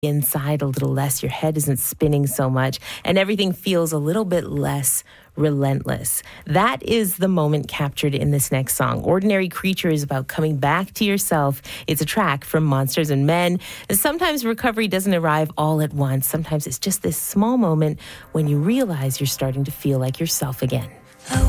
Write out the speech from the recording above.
inside a little less, your head isn't spinning so much, and everything feels a little bit less relentless. That is the moment captured in this next song. Ordinary Creature is about coming back to yourself. It's a track from Monsters and Men. Sometimes recovery doesn't arrive all at once. Sometimes it's just this small moment when you realize you're starting to feel like yourself again.